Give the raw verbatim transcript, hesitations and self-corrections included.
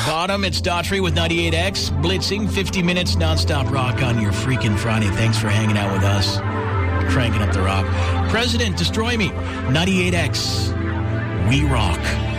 bottom. It's Daughtry with ninety-eight X. Blitzing, fifty minutes nonstop rock on your freaking Friday. Thanks for hanging out with us. Cranking up the rock. President, destroy me. ninety-eight X. We rock.